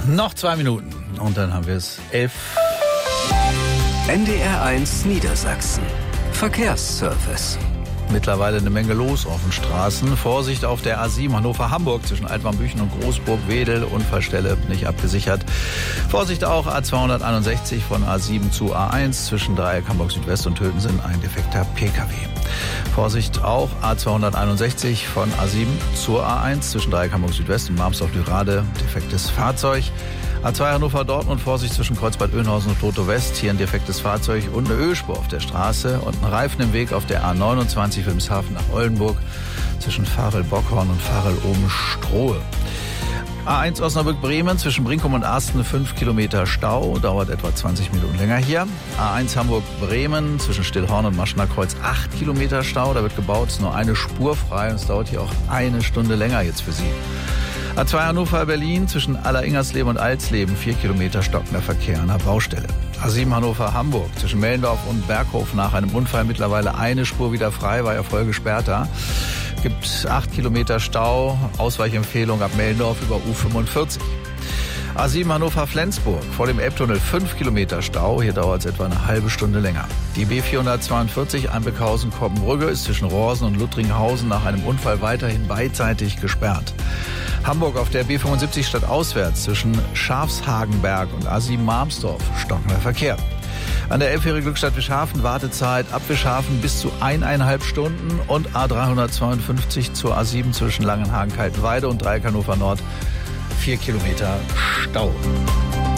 Noch 2 Minuten und dann haben wir es 11. NDR1 Niedersachsen. Verkehrsservice. Mittlerweile eine Menge los auf den Straßen. Vorsicht auf der A7 Hannover-Hamburg zwischen Altwarmbüchen und Großburg-Wedel. Unfallstelle nicht abgesichert. Vorsicht auch A261 von A7 zu A1 zwischen Dreieck Hamburg Südwest und Tötensen. Ein defekter Pkw. Vorsicht auch A261 von A7 zur A1 zwischen Dreieck Hamburg Südwest und Marmsdorf-Lürade. Defektes Fahrzeug. A2 Hannover-Dortmund, Vorsicht zwischen Kreuzbad Oeynhausen und Lotto West. Hier ein defektes Fahrzeug und eine Ölspur auf der Straße und ein Reifen im Weg auf der A29 Wilhelmshaven nach Oldenburg zwischen Varel-Bockhorn und Varel-Oben-Strohe. A1 Osnabrück-Bremen zwischen Brinkum und Arsten 5 Kilometer Stau, dauert etwa 20 Minuten länger hier. A1 Hamburg-Bremen zwischen Stillhorn und Maschener Kreuz 8 Kilometer Stau, da wird gebaut, ist nur eine Spur frei und es dauert hier auch eine Stunde länger jetzt für Sie. A2 Hannover-Berlin zwischen Aller-Ingersleben und Alsleben 4 Kilometer stockender Verkehr an der Baustelle. A7 Hannover-Hamburg zwischen Mellendorf und Berghof nach einem Unfall mittlerweile eine Spur wieder frei, war ja voll gesperrt da. Gibt 8 Kilometer Stau, Ausweichempfehlung ab Mellendorf über U45. A7 Hannover-Flensburg, vor dem Elbtunnel 5 Kilometer Stau, hier dauert es etwa eine halbe Stunde länger. Die B442 Einbeckhausen-Koppenbrügge ist zwischen Rohrsen und Luttringhausen nach einem Unfall weiterhin beidseitig gesperrt. Hamburg auf der B75 stadtauswärts zwischen Schafshagenberg und A7 Marmsdorf stockender Verkehr. An der Elbfähre Glückstadt-Wischhafen Wartezeit ab Wischhafen bis zu 1,5 Stunden und A352 zur A7 zwischen Langenhagen-Kaltenweide und Dreieck Hannover Nord 4 Kilometer Stau.